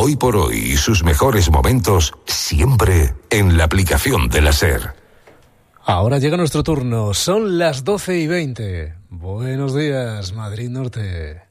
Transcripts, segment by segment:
Hoy por hoy y sus mejores momentos siempre en la aplicación de la SER. Ahora llega nuestro turno, son las 12:20. Buenos días, Madrid Norte.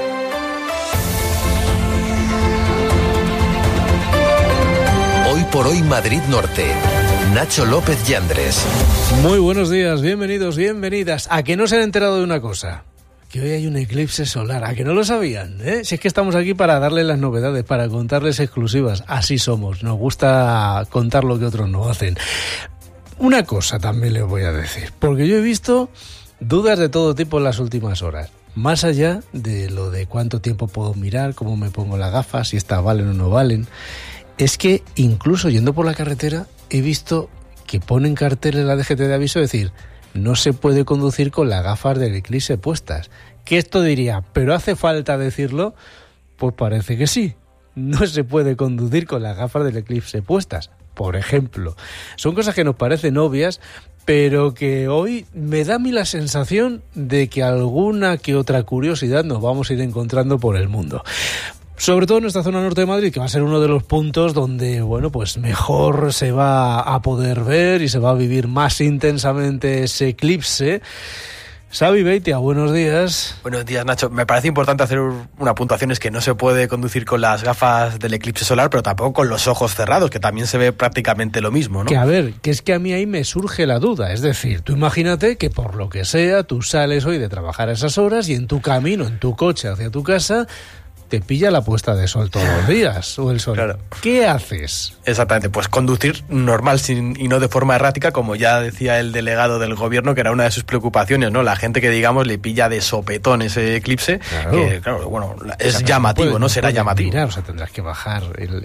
Hoy por hoy Madrid Norte. Nacho López Yandres. Muy buenos días, bienvenidos, bienvenidas. ¿A que no se han enterado de una cosa? Que hoy hay un eclipse solar. ¿A que no lo sabían? Si es que estamos aquí para darles las novedades, para contarles exclusivas. Así somos, nos gusta contar lo que otros no hacen. Una cosa también les voy a decir, porque yo he visto dudas de todo tipo en las últimas horas. Más allá de lo de cuánto tiempo puedo mirar, cómo me pongo las gafas, si estas valen o no valen. Es que incluso yendo por la carretera he visto que ponen carteles en la DGT de aviso, es decir, no se puede conducir con las gafas del eclipse puestas. Que esto diría, ¿pero hace falta decirlo? Pues parece que sí. No se puede conducir con las gafas del eclipse puestas, por ejemplo. Son cosas que nos parecen obvias, pero que hoy me da a mí la sensación de que alguna que otra curiosidad nos vamos a ir encontrando por el mundo. Sobre todo en esta zona norte de Madrid, que va a ser uno de los puntos donde, bueno, pues mejor se va a poder ver y se va a vivir más intensamente ese eclipse. Xavi Beitia, buenos días. Buenos días, Nacho. Me parece importante hacer una puntuación, es que no se puede conducir con las gafas del eclipse solar, pero tampoco con los ojos cerrados, que también se ve prácticamente lo mismo, ¿no? Que a ver, que es que a mí ahí me surge la duda, es decir, tú imagínate que por lo que sea, tú sales hoy de trabajar a esas horas y en tu camino, en tu coche hacia tu casa, te pilla la puesta de sol todos los días, o el sol. Claro. ¿Qué haces? Exactamente, pues conducir normal y no de forma errática, como ya decía el delegado del gobierno, que era una de sus preocupaciones, ¿no? La gente que, digamos, le pilla de sopetón ese eclipse, claro. Que, claro, bueno, es llamativo, ¿no? Será llamativo. Mirar, o sea, tendrás que bajar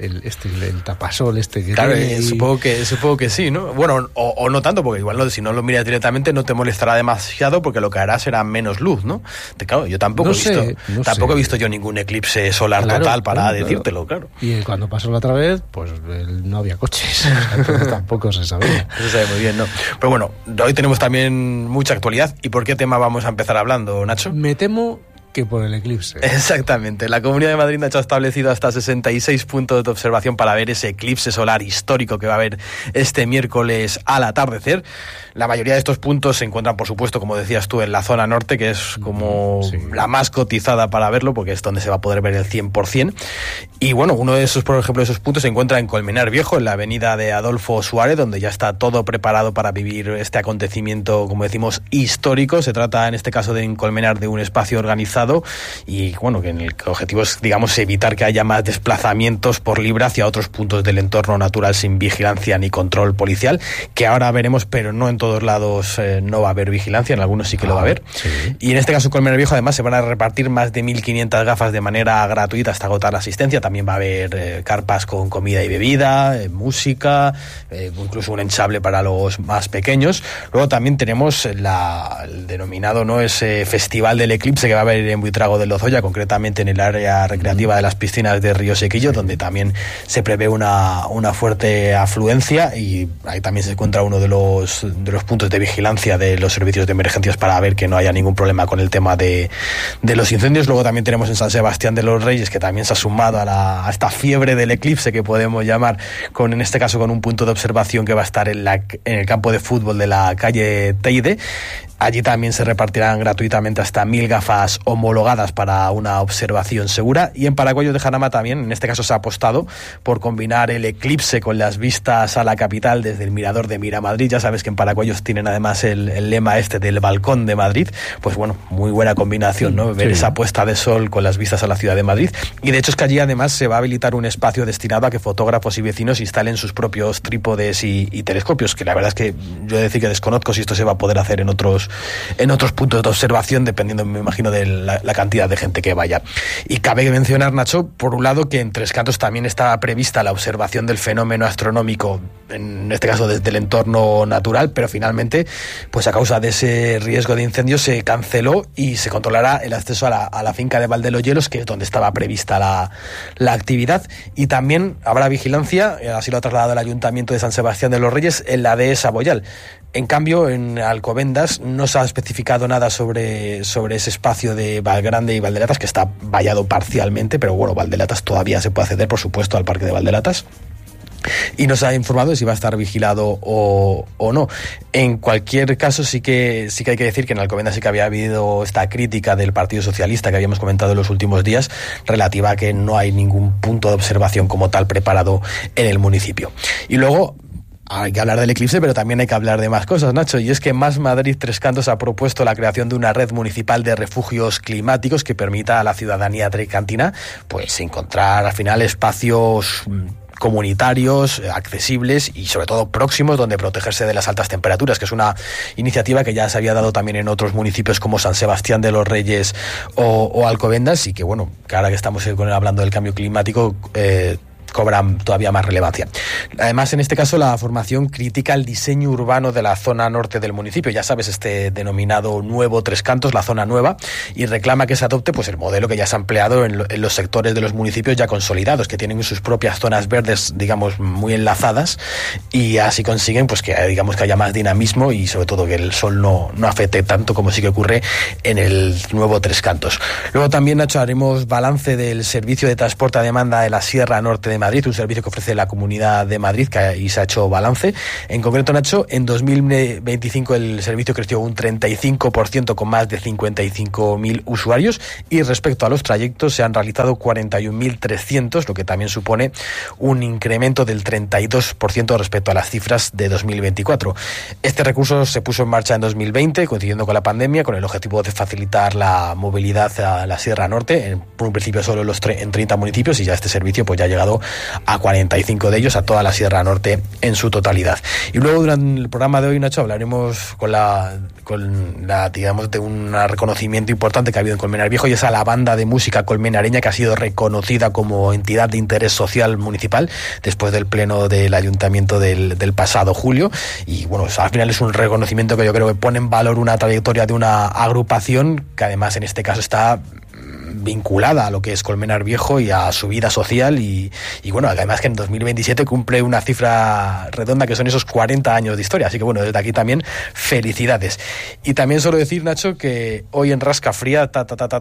el tapasol que claro, tiene. Supongo que sí, ¿no? Bueno, o no tanto, porque igual no, si no lo miras directamente no te molestará demasiado, porque lo que hará será menos luz, ¿no? Claro, yo tampoco he visto yo ningún eclipse solar total para decírtelo, claro. Y cuando pasó la otra vez, pues no había coches, entonces tampoco se sabía. Eso se sabe muy bien, ¿no? Pero bueno, hoy tenemos también mucha actualidad. ¿Y por qué tema vamos a empezar hablando, Nacho? Me temo que por el eclipse. Exactamente. La Comunidad de Madrid, Nacho, ha establecido hasta 66 puntos de observación para ver ese eclipse solar histórico que va a haber este miércoles al atardecer. La mayoría de estos puntos se encuentran, por supuesto, como decías tú, en la zona norte, que es como la más cotizada para verlo, porque es donde se va a poder ver el 100%. Y bueno, uno de esos, por ejemplo, esos puntos se encuentra en Colmenar Viejo, en la avenida de Adolfo Suárez, donde ya está todo preparado para vivir este acontecimiento, como decimos, histórico. Se trata, en este caso, en Colmenar, de un espacio organizado y bueno, que en el objetivo es, digamos, evitar que haya más desplazamientos por libre hacia otros puntos del entorno natural sin vigilancia ni control policial, que ahora veremos, pero no en todos lados no va a haber vigilancia, en algunos sí que lo va a haber. Sí. Y en este caso, Colmenar Viejo, además, se van a repartir más de 1.500 gafas de manera gratuita hasta agotar la asistencia. También va a haber carpas con comida y bebida, música, incluso un hinchable para los más pequeños. Luego también tenemos el denominado, ¿no?, ese Festival del Eclipse que va a haber en Buitrago de Lozoya, concretamente en el área recreativa de las piscinas de Río Sequillo, donde también se prevé una fuerte afluencia, y ahí también se encuentra uno de los puntos de vigilancia de los servicios de emergencias para ver que no haya ningún problema con el tema de los incendios. Luego también tenemos en San Sebastián de los Reyes, que también se ha sumado a esta fiebre del eclipse, que podemos llamar, en este caso con un punto de observación que va a estar en el campo de fútbol de la calle Teide. Allí también se repartirán gratuitamente hasta 1.000 gafas homologadas para una observación segura. Y en Paracuellos de Jarama también, en este caso, se ha apostado por combinar el eclipse con las vistas a la capital desde el mirador de Miramadrid. Ya sabes que en Paracuellos tienen además el lema del balcón de Madrid. Pues bueno, muy buena combinación, ¿no? Ver esa puesta de sol con las vistas a la ciudad de Madrid. Y de hecho es que allí además se va a habilitar un espacio destinado a que fotógrafos y vecinos instalen sus propios trípodes y telescopios, que la verdad es que yo he de decir que desconozco si esto se va a poder hacer en otros puntos de observación, dependiendo, me imagino, de la cantidad de gente que vaya. Y cabe mencionar, Nacho, por un lado, que en Tres Cantos también está prevista la observación del fenómeno astronómico, en este caso desde el entorno natural, pero finalmente, pues a causa de ese riesgo de incendio, se canceló y se controlará el acceso a la finca de Valdeloyeros, que es donde estaba prevista la la actividad, y también habrá vigilancia, así lo ha trasladado el Ayuntamiento de San Sebastián de los Reyes, en la dehesa Boyal. En cambio, en Alcobendas no se ha especificado nada sobre ese espacio de Valgrande y Valdelatas, que está vallado parcialmente, pero bueno, Valdelatas todavía se puede acceder, por supuesto, al Parque de Valdelatas. Y no se ha informado de si va a estar vigilado o no. En cualquier caso, sí que hay que decir que en Alcobendas sí que había habido esta crítica del Partido Socialista que habíamos comentado en los últimos días, relativa a que no hay ningún punto de observación como tal preparado en el municipio. Y luego hay que hablar del eclipse, pero también hay que hablar de más cosas, Nacho, y es que Más Madrid Tres Cantos ha propuesto la creación de una red municipal de refugios climáticos que permita a la ciudadanía trecantina pues encontrar al final espacios comunitarios, accesibles y sobre todo próximos, donde protegerse de las altas temperaturas, que es una iniciativa que ya se había dado también en otros municipios como San Sebastián de los Reyes o Alcobendas, y que bueno, que ahora que estamos hablando del cambio climático, cobran todavía más relevancia. Además, en este caso, la formación critica el diseño urbano de la zona norte del municipio, ya sabes, este denominado Nuevo Tres Cantos, la zona nueva, y reclama que se adopte pues el modelo que ya se ha empleado en los sectores de los municipios ya consolidados, que tienen sus propias zonas verdes, digamos, muy enlazadas, y así consiguen pues que digamos que haya más dinamismo y sobre todo que el sol no afecte tanto como sí que ocurre en el Nuevo Tres Cantos. Luego también, Nacho, haremos balance del servicio de transporte a demanda de la Sierra Norte de Madrid, un servicio que ofrece la Comunidad de Madrid, que ahí se ha hecho balance. En concreto, Nacho, en 2025 el servicio creció un 35% con más de 55.000 usuarios, y respecto a los trayectos se han realizado 41.300, lo que también supone un incremento del 32% respecto a las cifras de 2024. Este recurso se puso en marcha en 2020, coincidiendo con la pandemia, con el objetivo de facilitar la movilidad a la Sierra Norte, por un principio solo en 30 municipios, y ya este servicio pues ya ha llegado a 45 de ellos, a toda la Sierra Norte en su totalidad. Y luego, durante el programa de hoy, Nacho, hablaremos con la digamos, de un reconocimiento importante que ha habido en Colmenar Viejo, y es a la banda de música colmenareña, que ha sido reconocida como entidad de interés social municipal después del pleno del ayuntamiento del pasado julio. Y bueno, al final es un reconocimiento que yo creo que pone en valor una trayectoria de una agrupación que además en este caso está vinculada a lo que es Colmenar Viejo y a su vida social, y bueno, además que en 2027 cumple una cifra redonda que son esos 40 años de historia, así que bueno, desde aquí también felicidades. Y también solo decir, Nacho, que hoy en Rascafría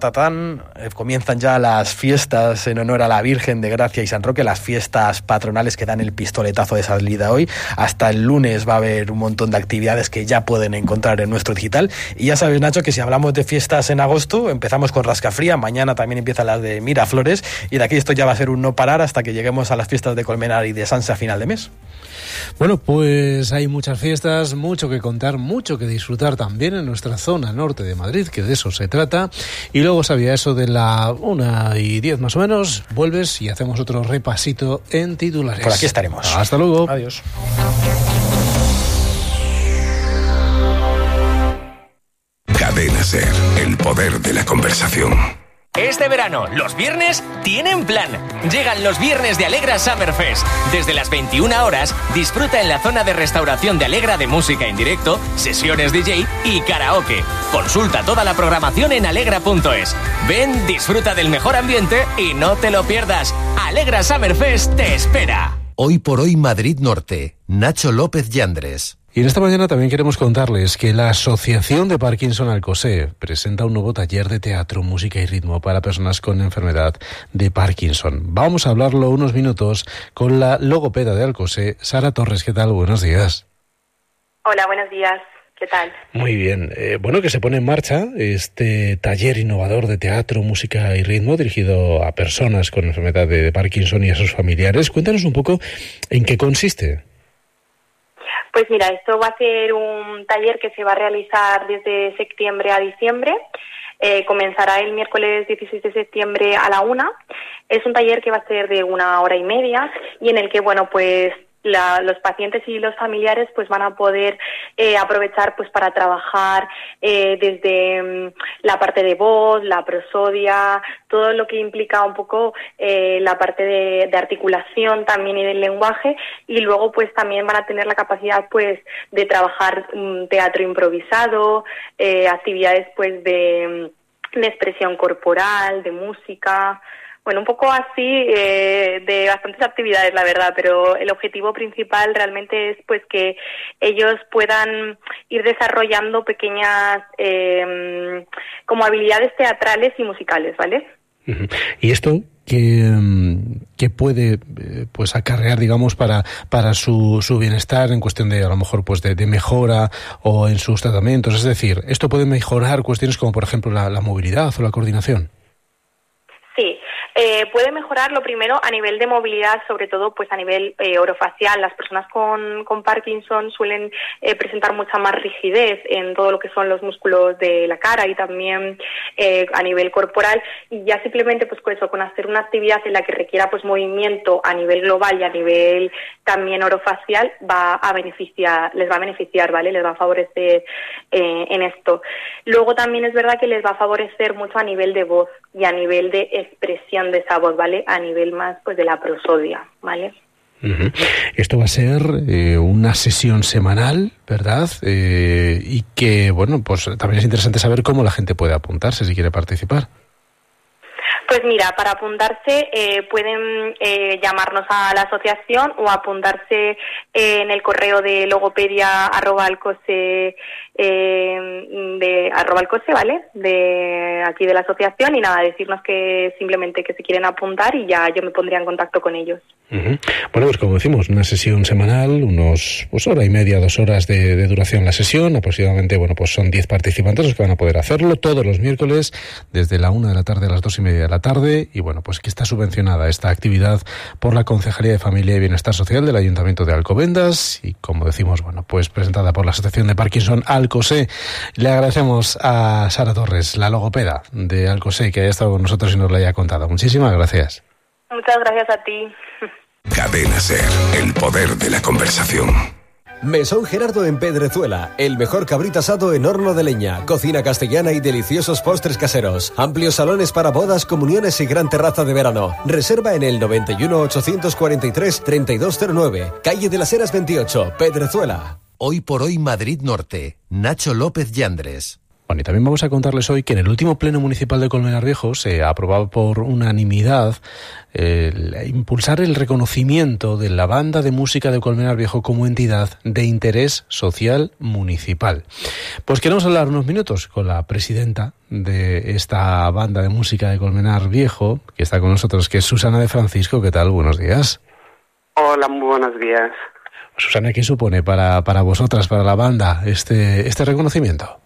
comienzan ya las fiestas en honor a la Virgen de Gracia y San Roque, las fiestas patronales que dan el pistoletazo de salida hoy. Hasta el lunes va a haber un montón de actividades que ya pueden encontrar en nuestro digital, y ya sabes, Nacho, que si hablamos de fiestas en agosto, empezamos con Rascafría, mañana también empiezan las de Miraflores, y de aquí esto ya va a ser un no parar hasta que lleguemos a las fiestas de Colmenar y de Sanse a final de mes. Bueno, pues hay muchas fiestas, mucho que contar, mucho que disfrutar también en nuestra zona norte de Madrid, que de eso se trata. Y luego sabía eso de la 1:10 más o menos, vuelves y hacemos otro repasito en titulares. Por aquí estaremos. Hasta luego. Adiós. Cadena SER, el poder de la conversación. Este verano, los viernes tienen plan. Llegan los viernes de Alegra Summer Fest. Desde las 21 horas, disfruta en la zona de restauración de Alegra de música en directo, sesiones DJ y karaoke. Consulta toda la programación en alegra.es. Ven, disfruta del mejor ambiente y no te lo pierdas. Alegra Summer Fest te espera. Hoy por hoy Madrid Norte. Nacho López Yandres. Y en esta mañana también queremos contarles que la Asociación de Parkinson Alcosé presenta un nuevo taller de teatro, música y ritmo para personas con enfermedad de Parkinson. Vamos a hablarlo unos minutos con la logopeda de Alcosé, Sara Torres. ¿Qué tal? Buenos días. Hola, buenos días. ¿Qué tal? Muy bien. Bueno, que se pone en marcha este taller innovador de teatro, música y ritmo dirigido a personas con enfermedad de Parkinson y a sus familiares. Cuéntanos un poco en qué consiste. Pues mira, esto va a ser un taller que se va a realizar desde septiembre a diciembre. Comenzará el miércoles 16 de septiembre a la 1:00. Es un taller que va a ser de 1 hora y media y en el que, bueno, pues los pacientes y los familiares pues van a poder aprovechar pues para trabajar desde la parte de voz, la prosodia, todo lo que implica un poco la parte de articulación también y del lenguaje, y luego pues también van a tener la capacidad pues de trabajar teatro improvisado, actividades pues de expresión corporal, de música. Bueno, un poco así de bastantes actividades, la verdad, pero el objetivo principal realmente es pues que ellos puedan ir desarrollando pequeñas como habilidades teatrales y musicales, ¿vale? ¿Y esto qué puede pues acarrear, digamos, para su bienestar en cuestión de, a lo mejor, pues de mejora o en sus tratamientos? Es decir, ¿esto puede mejorar cuestiones como, por ejemplo, la movilidad o la coordinación? Sí, puede mejorar lo primero a nivel de movilidad, sobre todo pues a nivel orofacial. Las personas con Parkinson suelen presentar mucha más rigidez en todo lo que son los músculos de la cara y también a nivel corporal, y ya simplemente pues con eso, con hacer una actividad en la que requiera pues movimiento a nivel global y a nivel también orofacial les va a beneficiar, ¿vale? Les va a favorecer en esto. Luego también es verdad que les va a favorecer mucho a nivel de voz y a nivel de expresión de esa voz, ¿vale? A nivel más pues de la prosodia, ¿vale? Uh-huh. Esto va a ser una sesión semanal, ¿verdad? Y que, bueno, pues también es interesante saber cómo la gente puede apuntarse si quiere participar. Pues mira, para apuntarse pueden llamarnos a la asociación o apuntarse en el correo de logopedia@alcose ¿vale? De aquí de la asociación, y nada, decirnos que simplemente que se quieren apuntar y ya yo me pondría en contacto con ellos. Uh-huh. Bueno, pues como decimos, una sesión semanal, unos hora y media, 2 horas de duración la sesión, aproximadamente, bueno, pues son 10 participantes los que van a poder hacerlo todos los miércoles desde la 1 de la tarde a las 2:30 de la tarde, y bueno, pues que está subvencionada esta actividad por la Concejalía de Familia y Bienestar Social del Ayuntamiento de Alcobendas y, como decimos, bueno, pues presentada por la Asociación de Parkinson Alcose. Le agradecemos a Sara Torres, la logopeda de Alcose, que haya estado con nosotros y nos lo haya contado. Muchísimas gracias. Muchas gracias a ti. Cadena SER, el poder de la conversación. Mesón Gerardo en Pedrezuela, el mejor cabrito asado en horno de leña, cocina castellana y deliciosos postres caseros, amplios salones para bodas, comuniones y gran terraza de verano. Reserva en el 91 843 3209, calle de las Heras 28, Pedrezuela. Hoy por hoy Madrid Norte, Nacho López Yandres. Bueno, y también vamos a contarles hoy que en el último pleno municipal de Colmenar Viejo se aprobaba por unanimidad impulsar el reconocimiento de la banda de música de Colmenar Viejo como entidad de interés social municipal. Pues queremos hablar unos minutos con la presidenta de esta banda de música de Colmenar Viejo, que está con nosotros, que es Susana de Francisco. ¿Qué tal? Buenos días. Hola, muy buenos días. Susana, ¿qué supone para vosotras, para la banda, este reconocimiento?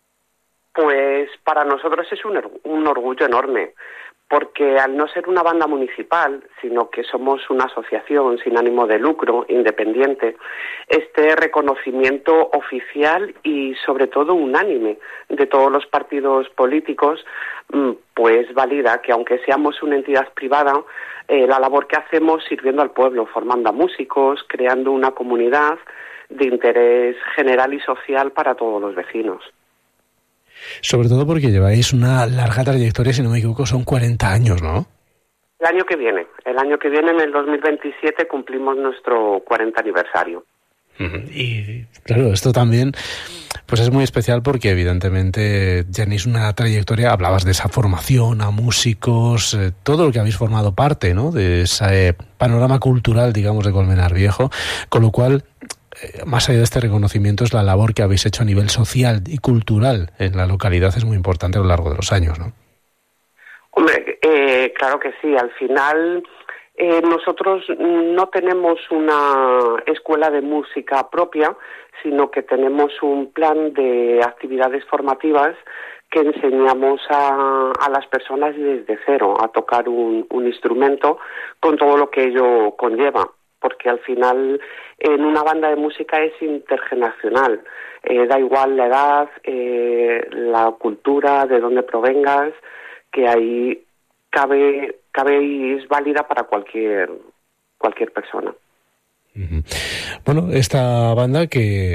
Pues para nosotros es un orgullo enorme, porque al no ser una banda municipal, sino que somos una asociación sin ánimo de lucro, independiente, este reconocimiento oficial y sobre todo unánime de todos los partidos políticos, pues valida que aunque seamos una entidad privada, la labor que hacemos sirviendo al pueblo, formando a músicos, creando una comunidad de interés general y social para todos los vecinos. Sobre todo porque lleváis una larga trayectoria, si no me equivoco, son 40 años, ¿no? El año que viene, en el 2027, cumplimos nuestro 40 aniversario. Y claro, esto también pues es muy especial porque evidentemente tenéis una trayectoria, hablabas de esa formación a músicos, todo lo que habéis formado parte, ¿no?, de ese panorama cultural, digamos, de Colmenar Viejo, con lo cual, más allá de este reconocimiento, es la labor que habéis hecho a nivel social y cultural en la localidad, es muy importante a lo largo de los años, ¿no? Hombre, claro que sí. Al final nosotros no tenemos una escuela de música propia, sino que tenemos un plan de actividades formativas que enseñamos a las personas desde cero a tocar un instrumento con todo lo que ello conlleva, porque al final en una banda de música es intergeneracional, da igual la edad, la cultura, de dónde provengas, que ahí cabe y es válida para cualquier persona. Bueno, esta banda que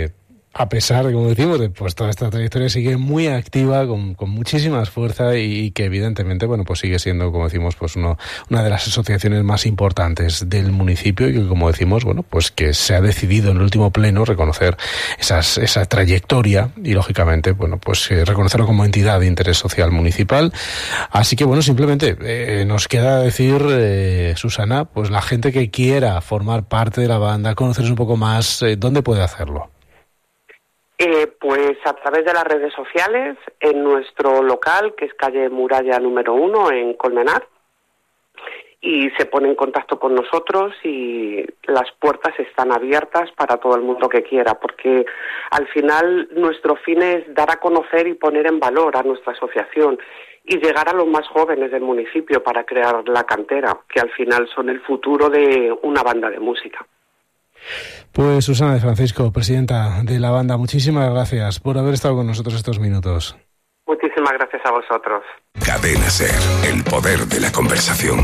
a pesar de, como decimos, de pues toda esta trayectoria, sigue muy activa, con muchísimas fuerzas y que evidentemente, bueno, pues sigue siendo, como decimos, pues una de las asociaciones más importantes del municipio y que, como decimos, bueno, pues que se ha decidido en el último pleno reconocer esa trayectoria y, lógicamente, bueno, pues reconocerlo como entidad de interés social municipal. Así que, bueno, simplemente nos queda decir, Susana, pues la gente que quiera formar parte de la banda, conocerse un poco más, ¿dónde puede hacerlo? Pues a través de las redes sociales, en nuestro local, que es calle Muralla número 1, en Colmenar, y se pone en contacto con nosotros y las puertas están abiertas para todo el mundo que quiera, porque al final nuestro fin es dar a conocer y poner en valor a nuestra asociación y llegar a los más jóvenes del municipio para crear la cantera, que al final son el futuro de una banda de música. Pues Susana de Francisco, presidenta de la banda, muchísimas gracias por haber estado con nosotros estos minutos. Muchísimas gracias a vosotros. Cadena SER, el poder de la conversación.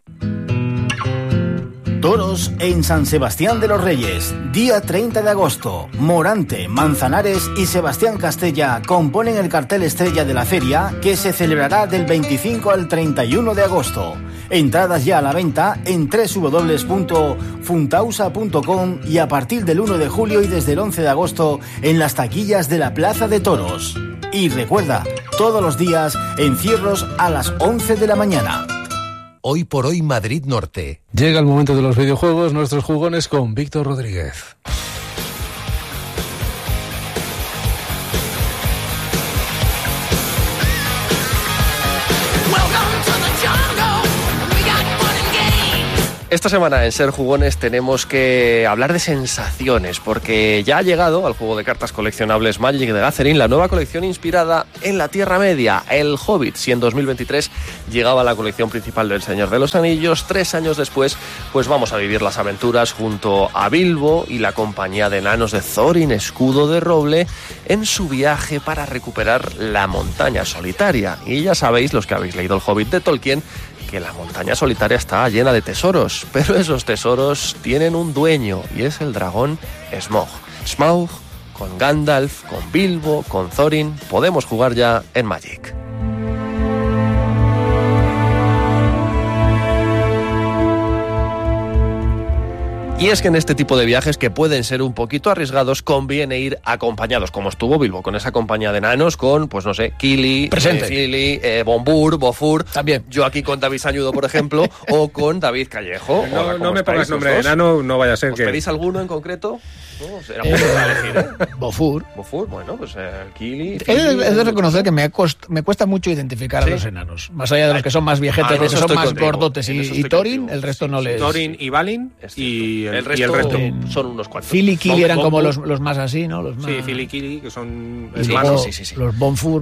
Toros en San Sebastián de los Reyes, día 30 de agosto. Morante, Manzanares y Sebastián Castella componen el cartel estrella de la feria, que se celebrará del 25 al 31 de agosto. Entradas ya a la venta en www.funtausa.com y a partir del 1 de julio y desde el 11 de agosto en las taquillas de la Plaza de Toros. Y recuerda, todos los días encierros a las 11 de la mañana. Hoy por hoy Madrid Norte. Llega el momento de los videojuegos, nuestros jugones con Víctor Rodríguez. Esta semana en Ser Jugones tenemos que hablar de sensaciones, porque ya ha llegado al juego de cartas coleccionables Magic de Gathering la nueva colección inspirada en la Tierra Media, El Hobbit. Si en 2023 llegaba la colección principal del Señor de los Anillos, 3 años después pues vamos a vivir las aventuras junto a Bilbo y la compañía de enanos de Thorin, escudo de roble, en su viaje para recuperar la montaña solitaria. Y ya sabéis, los que habéis leído El Hobbit de Tolkien, que la montaña solitaria está llena de tesoros, pero esos tesoros tienen un dueño y es el dragón Smaug. Smaug, con Gandalf, con Bilbo, con Thorin, podemos jugar ya en Magic. Y es que en este tipo de viajes, que pueden ser un poquito arriesgados, conviene ir acompañados, como estuvo Bilbo, con esa compañía de enanos, con, pues no sé, Kili, Fili, Bombur, Bofur, también yo aquí con David Sañudo, por ejemplo, o con David Callejo. No me pongas nombre de enano, no vaya a ser ¿Os que... pedís alguno en concreto? No, era muy elegir, Bofur, bueno, pues Kili... He de reconocer que me cuesta mucho identificar a los enanos, más allá de los que son más viejetes, que son más gordotes, y Thorin, el resto no les... Thorin y Balin y el resto son unos cuantos. Fili y Kili eran como los más así, ¿no? Los más... Sí, Fili y Kili, que son hermanos. Sí. Los Bombur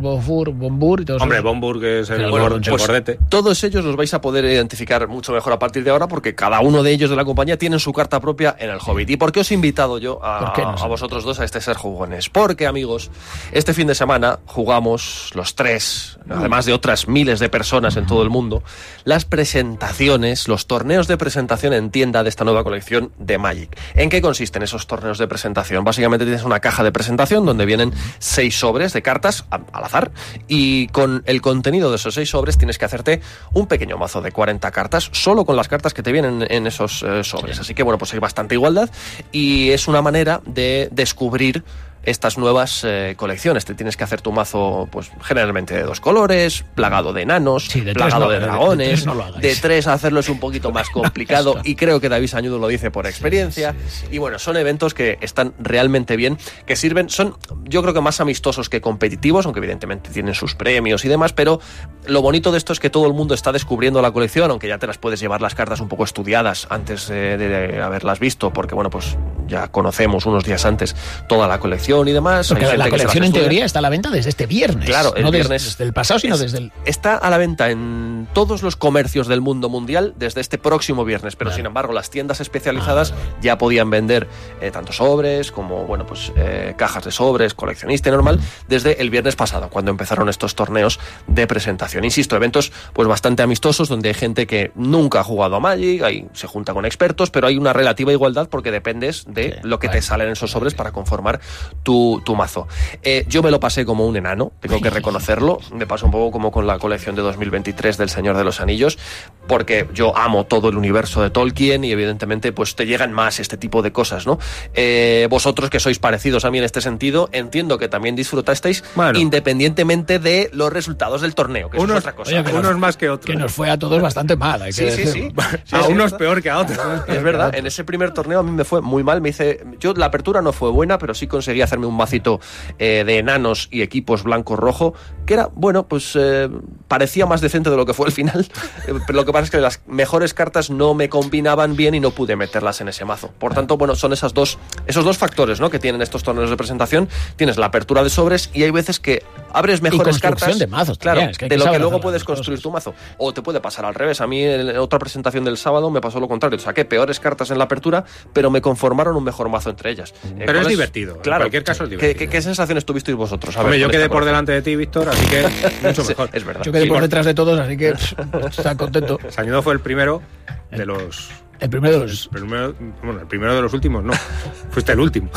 y todos. Hombre, Bombur, que es el gordete. Todos ellos los vais a poder identificar mucho mejor a partir de ahora, porque cada uno de ellos de la compañía tienen su carta propia en el Hobbit. ¿Y por qué os he invitado yo a vosotros dos a este Ser Jugones? Porque, amigos, este fin de semana jugamos los tres, además de otras miles de personas en todo el mundo, las presentaciones, los torneos de presentación en tienda de esta nueva colección de Magic. ¿En qué consisten esos torneos de presentación? Básicamente tienes una caja de presentación donde vienen 6 sobres de cartas al azar, y con el contenido de esos 6 sobres tienes que hacerte un pequeño mazo de 40 cartas, solo con las cartas que te vienen en esos sobres. Así que bueno, pues hay bastante igualdad y es una manera de descubrir estas nuevas colecciones. Te tienes que hacer tu mazo, pues generalmente de 2 colores, plagado de enanos, plagado de dragones. De 3 hacerlo es un poquito más complicado y creo que David Sañudo lo dice por experiencia. Y bueno, son eventos que están realmente bien, que sirven, son yo creo que más amistosos que competitivos, aunque evidentemente tienen sus premios y demás, pero lo bonito de esto es que todo el mundo está descubriendo la colección, aunque ya te las puedes llevar las cartas un poco estudiadas antes de haberlas visto, porque bueno, pues ya conocemos unos días antes toda la colección y demás. Porque la colección en teoría está a la venta desde este viernes. Claro, el viernes desde el pasado, sino desde el... Está a la venta en todos los comercios del mundo mundial desde este próximo viernes, pero sin embargo las tiendas especializadas ya podían vender tanto sobres como, bueno, pues cajas de sobres, coleccionista y normal, desde el viernes pasado, cuando empezaron estos torneos de presentación. Insisto, eventos pues bastante amistosos, donde hay gente que nunca ha jugado a Magic, ahí se junta con expertos, pero hay una relativa igualdad porque dependes de lo que te salen en esos sobres para conformar tu mazo. Yo me lo pasé como un enano, tengo que reconocerlo. Me pasó un poco como con la colección de 2023 del Señor de los Anillos, porque yo amo todo el universo de Tolkien y evidentemente pues te llegan más este tipo de cosas, ¿no? Vosotros que sois parecidos a mí en este sentido, entiendo que también disfrutasteis, independientemente de los resultados del torneo, que es otra cosa. Oye, unos más que otros. Que nos fue a todos bastante mal. Sí. A unos peor que a otros. Es verdad, en ese primer torneo a mí me fue muy mal. La apertura no fue buena, pero sí conseguí hacerme un macito de enanos y equipos blanco-rojo, que era, bueno, pues parecía más decente de lo que fue el final. Pero lo que pasa es que las mejores cartas no me combinaban bien y no pude meterlas en ese mazo. Por tanto, bueno, son esos dos factores, ¿no?, que tienen estos torneos de presentación. Tienes la apertura de sobres y hay veces que abres mejores cartas de mazos, claro, también, es que de lo que luego puedes construir tu mazo. O te puede pasar al revés. A mí en otra presentación del sábado me pasó lo contrario. Saqué peores cartas en la apertura, pero me conformaron un mejor mazo entre ellas. Pero es divertido. Claro. En cualquier caso es divertido. ¿Qué sensaciones tuvisteis vosotros? Hombre, yo quedé por delante de ti, Víctor, así que mucho mejor. Es verdad. Yo quedé por detrás de todos, así que está contento. Sañudo fue el primero de los... El primero de los... el primero de los últimos, no. Fuiste el último.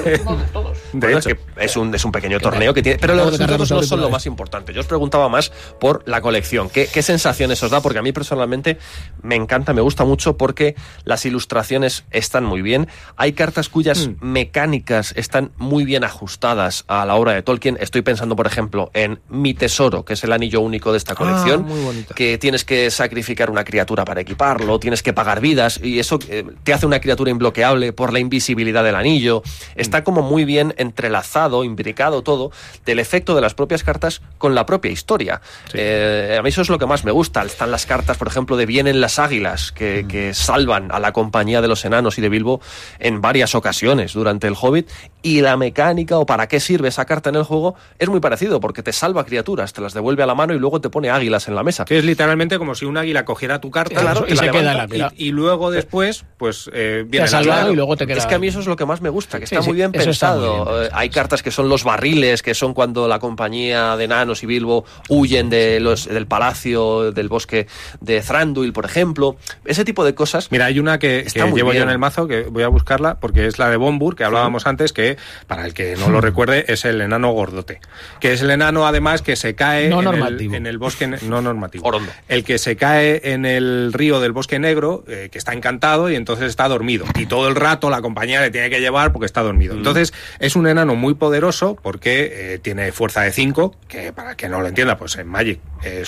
De hecho, es un pequeño torneo que tiene... Pero los resultados no son lo más importante. Yo os preguntaba más por la colección. ¿Qué sensaciones os da? Porque a mí personalmente me encanta, me gusta mucho, porque las ilustraciones están muy bien. Hay cartas cuyas mecánicas están muy bien ajustadas a la obra de Tolkien. Estoy pensando, por ejemplo, en Mi Tesoro, que es el anillo único de esta colección. Muy bonita. Que tienes que sacrificar una criatura para equiparlo, tienes que pagar vidas, y eso te hace una criatura imbloqueable por la invisibilidad del anillo. Está como muy bien entrelazado, imbricado todo, del efecto de las propias cartas con la propia historia. Sí. A mí eso es lo que más me gusta. Están las cartas, por ejemplo, de Vienen las águilas, que salvan a la compañía de los enanos y de Bilbo en varias ocasiones durante el Hobbit, y la mecánica o para qué sirve esa carta en el juego es muy parecido, porque te salva criaturas, te las devuelve a la mano y luego te pone águilas en la mesa. Que es literalmente como si un águila cogiera tu carta, claro, y se queda en la pila. Y luego después, pues viene salvado y luego te queda... Es que a mí eso es lo que más me gusta, que está muy bien pensado. Muy bien. Hay cartas que son los barriles, que son cuando la compañía de enanos y Bilbo huyen del palacio, del bosque de Thranduil, por ejemplo. Ese tipo de cosas. Mira, hay una que llevo yo en el mazo, que voy a buscarla, porque es la de Bombur, que hablábamos antes, que para el que no lo recuerde es el enano gordote, que es el enano además que se cae en el bosque no normativo. Orondo. El que se cae en el río del Bosque Negro, que está encantado y entonces está dormido, y todo el rato la compañía le tiene que llevar porque está dormido. Entonces es un enano muy poderoso porque tiene fuerza de 5, que para que no lo entienda, pues en Magic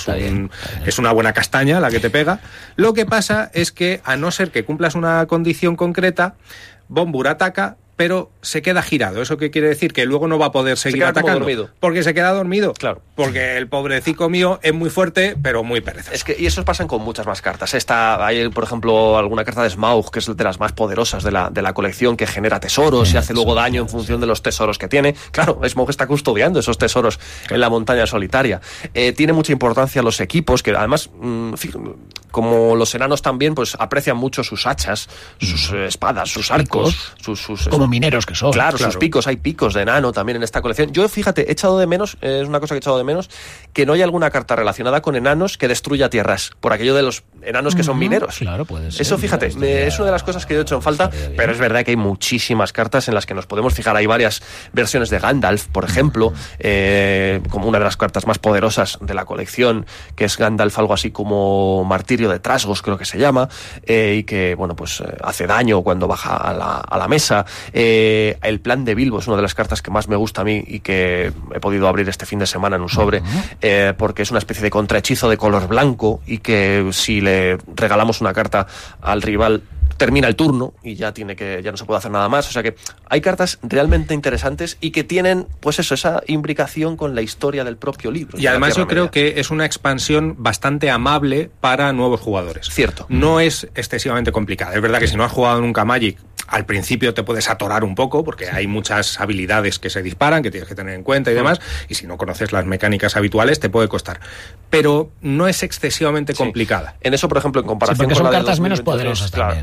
es una buena castaña la que te pega. Lo que pasa es que, a no ser que cumplas una condición concreta, Bombur ataca, pero se queda girado. ¿Eso qué quiere decir? Que luego no va a poder seguir atacando. Porque se queda dormido. Claro. Porque el pobrecito mío es muy fuerte, pero muy perezoso. Y eso pasa con muchas más cartas. Hay, por ejemplo, alguna carta de Smaug, que es de las más poderosas de la colección, que genera tesoros y hace luego daño en función de los tesoros que tiene. Claro, Smaug está custodiando esos tesoros en la montaña solitaria. Tiene mucha importancia los equipos, que además, como los enanos también, pues aprecian mucho sus hachas, sus espadas, sus arcos, sus como mineros que son. Claro, sus picos. Hay picos de enano también en esta colección. Yo, fíjate, he echado de menos, es una cosa que he echado de menos, que no haya alguna carta relacionada con enanos que destruya tierras, por aquello de los enanos que son mineros. Claro, puede ser. Eso, fíjate, es una de las cosas que yo he hecho en falta, pero es verdad que hay muchísimas cartas en las que nos podemos fijar. Hay varias versiones de Gandalf, por ejemplo, como una de las cartas más poderosas de la colección, que es Gandalf, algo así como Martirio de Trasgos, creo que se llama, y que, bueno, pues hace daño cuando baja a la mesa. El plan de Bilbo es una de las cartas que más me gusta a mí y que he podido abrir este fin de semana en un sobre, porque es una especie de contrahechizo de color blanco y que si le regalamos una carta al rival termina el turno y ya no se puede hacer nada más. O sea que hay cartas realmente interesantes y que tienen, pues eso, esa imbricación con la historia del propio libro. Y además yo creo que es una expansión bastante amable para nuevos jugadores. Cierto. No es excesivamente complicada. Es verdad que si no has jugado nunca Magic, al principio te puedes atorar un poco porque hay muchas habilidades que se disparan, que tienes que tener en cuenta y demás, y si no conoces las mecánicas habituales te puede costar. Pero no es excesivamente complicada. En eso, por ejemplo, en comparación porque con son la de cartas 2023, menos poderosas también.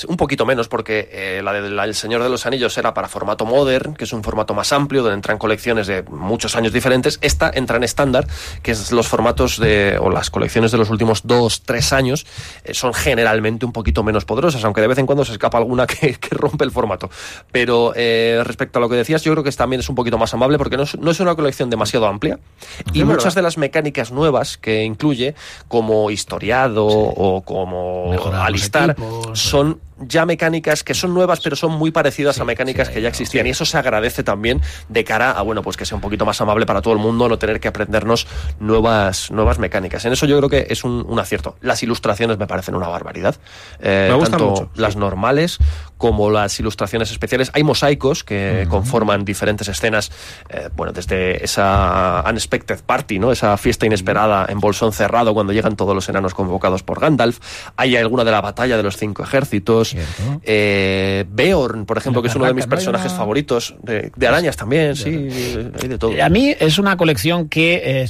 Un poquito menos, porque la del Señor de los Anillos era para formato Modern, que es un formato más amplio, donde entran colecciones de muchos años diferentes. Esta entra en estándar, que es los formatos o las colecciones de los últimos 2-3 años, son generalmente un poquito menos poderosas, aunque de vez en cuando se escapa alguna que rompe el formato. Pero respecto a lo que decías, yo creo que también es un poquito más amable, porque no es una colección demasiado amplia, y muchas de las mecánicas nuevas que incluye, como historiado o como alistar, son ya mecánicas que son nuevas, pero son muy parecidas a mecánicas que ya existían, y eso se agradece también de cara a, bueno, pues que sea un poquito más amable para todo el mundo, no tener que aprendernos nuevas mecánicas. En eso yo creo que es un acierto. Las ilustraciones me parecen una barbaridad, me gustan tanto mucho, las normales como las ilustraciones especiales. Hay mosaicos que conforman diferentes escenas, bueno, desde esa Unexpected Party, ¿no? Esa fiesta inesperada en Bolsón Cerrado, cuando llegan todos los enanos convocados por Gandalf. Hay alguna de la batalla de los 5 ejércitos. Beorn, por ejemplo, que es uno de mis personajes favoritos. De arañas también, sí, hay de todo. A mí es una colección que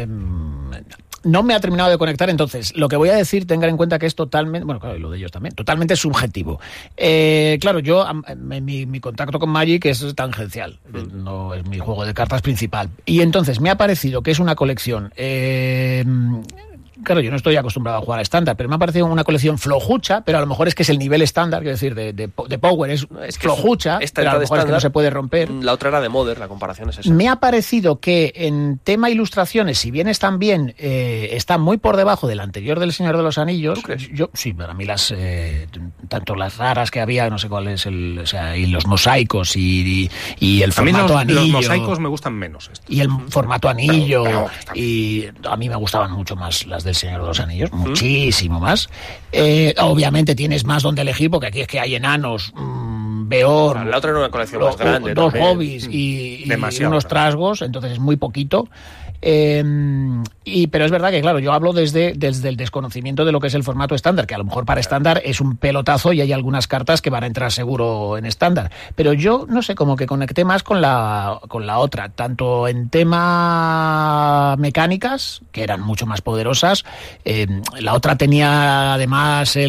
no me ha terminado de conectar. Entonces, lo que voy a decir, tengan en cuenta que es totalmente, bueno, claro, y lo de ellos también, totalmente subjetivo. Claro, yo, mi contacto con Magic es tangencial, no es mi juego de cartas principal. Y entonces me ha parecido que es una colección... Claro, yo no estoy acostumbrado a jugar a estándar, pero me ha parecido una colección flojucha, pero a lo mejor es que es el nivel estándar, quiero decir, de Power es flojucha, pero a lo mejor es que no se puede romper. La otra era de Modern, la comparación es esa. Me ha parecido que en tema ilustraciones, si bien están bien, están muy por debajo del anterior del Señor de los Anillos. ¿Tú crees? Yo, sí, para mí tanto las raras que había, no sé cuál es y los mosaicos y el formato anillo. Los mosaicos me gustan menos. Y el formato anillo, y a mí me gustaban mucho más las del Señor de los Anillos, muchísimo más. Obviamente tienes más donde elegir, porque aquí es que hay enanos, Beorn, la otra era una colección más grande, dos hobbies y unos trasgos, entonces es muy poquito. Pero es verdad que, claro, yo hablo desde el desconocimiento de lo que es el formato estándar, que a lo mejor para estándar es un pelotazo y hay algunas cartas que van a entrar seguro en estándar. Pero yo, no sé, como que conecté más con la otra, tanto en tema mecánicas, que eran mucho más poderosas. La otra tenía además